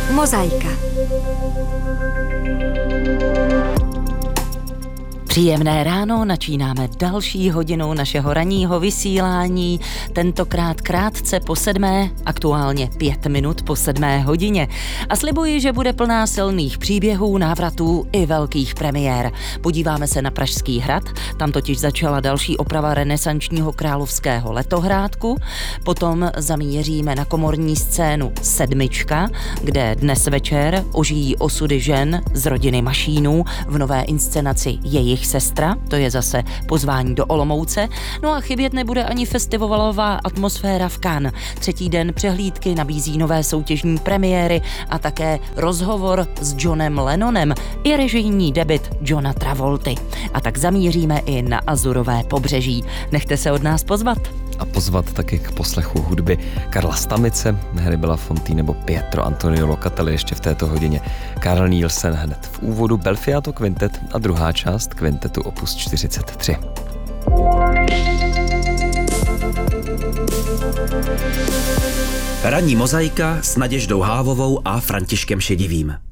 Mozaika. Příjemné ráno, načínáme další hodinu našeho ranního vysílání, tentokrát krátce po 7, aktuálně 5 minut po 7 hodině. A slibuji, že bude plná silných příběhů, návratů i velkých premiér. Podíváme se na Pražský hrad, tam totiž začala další oprava renesančního královského letohrádku, potom zamíříme na komorní scénu Sedmička, kde dnes večer ožijí osudy žen z rodiny Mašínů v nové inscenaci Jejich sestra, to je zase pozvání do Olomouce. No a chybět nebude ani festivalová atmosféra v Cannes. 3. den přehlídky nabízí nové soutěžní premiéry a také rozhovor s Johnem Lennonem i režijní debut Johna Travolty. A tak zamíříme i na Azurové pobřeží. Nechte se od nás pozvat. A pozvat taky k poslechu hudby Karla Stamice, hry Bela Fonty nebo Pietro Antonio Locatelli ještě v této hodině. Carl Nielsen hned v úvodu, Belfiato kvintet a druhá část kvintetu opus 43. Ranní mozaika s Naděždou Hávovou a Františkem Šedivým.